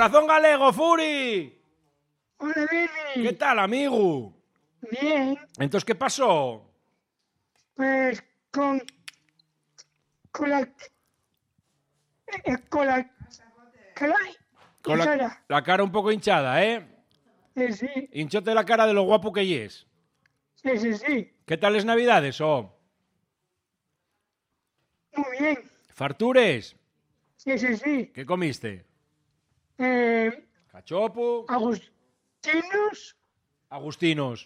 Corazón galego, Furi. Hola, Billy. ¿Qué tal, amigo? Bien, Entonces, ¿qué pasó? pues con la cara Con la cara un poco hinchada, ¿eh? sí, Hinchote la cara de lo guapo que es. sí, ¿Qué tal es Navidades, muy bien, ¿Fartures? sí. ¿Qué comiste? ¿Cachopo? Agustinos, Agustinos.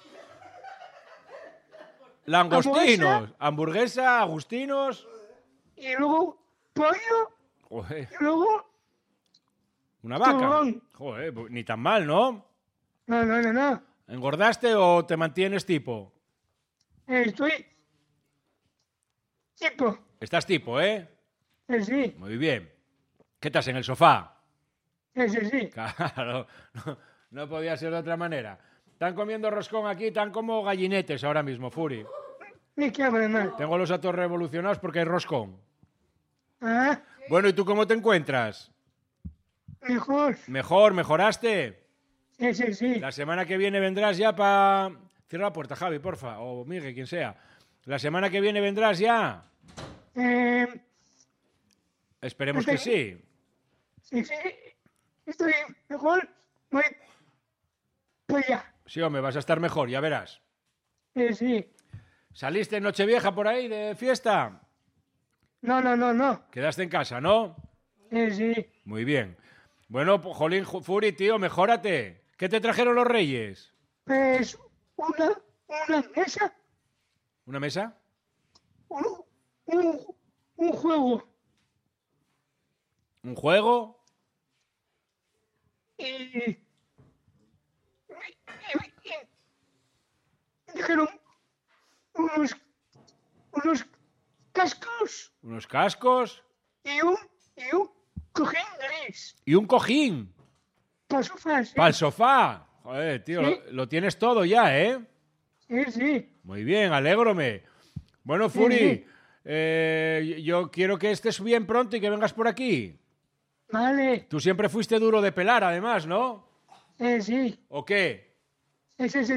Langostinos. Hamburguesa, agustinos. y luego pollo, Joder, y luego una vaca. turrón. Joder, pues ni tan mal, ¿no? No. ¿Engordaste o te mantienes tipo? Estoy tipo, Estás tipo, ¿eh? sí, Muy bien. ¿Qué estás en el sofá? sí. Claro, no podía ser de otra manera. Están comiendo roscón aquí, están como gallinetes ahora mismo, Furi. Me cago de mal. Tengo los atos revolucionados porque hay roscón. Ah, Bueno, ¿y tú cómo te encuentras? mejor. ¿Mejor? ¿Mejoraste? Sí. La semana que viene vendrás ya para... Cierra la puerta, Javi, porfa. O Miguel, quien sea. La semana que viene vendrás ya. Esperemos que sí. Sí, estoy mejor. Voy para allá. Sí, hombre, vas a estar mejor, ya verás. Sí. ¿Saliste en Nochevieja por ahí de fiesta? No. Quedaste en casa, ¿no? Sí. Muy bien. Bueno, jolín, Furi, tío, mejórate. ¿Qué te trajeron los reyes? Pues una mesa, ¿Una mesa? un juego. ¿Un juego? Y dijeron unos cascos ¿Unos cascos? y un cojín gris. ¿Y un cojín? Para sofá, sí. ¿Para el sofá? Joder, tío, Sí. lo tienes todo ya, ¿eh? Sí. Muy bien, alégrome. Bueno, Furi, Sí. yo quiero que estés bien pronto y que vengas por aquí. Vale. Tú siempre fuiste duro de pelar, además, ¿no? Sí. ¿O qué? Sí.